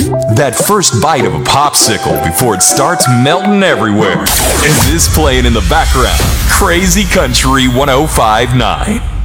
That first bite of a popsicle before it starts melting everywhere. And this playing in the background, Crazy Country 105.9.